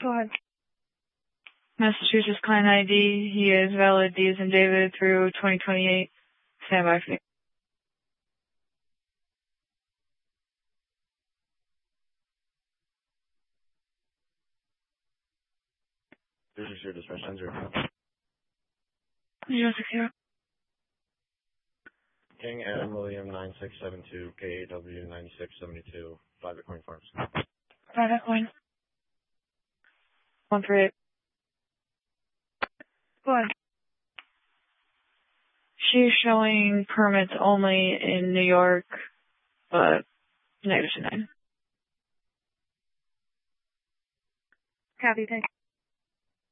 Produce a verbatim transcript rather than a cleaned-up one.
Go ahead. Massachusetts client I D. He is valid D as in David through twenty twenty-eight. Stand by for me. This is your dispatch center. zero six zero. King Adam William nine six seven two K A W nine six seven two five Bitcoin Farms. Five Bitcoin. One three eight. Go ahead. She's showing permits only in New York, but negative nine. Copy, thanks.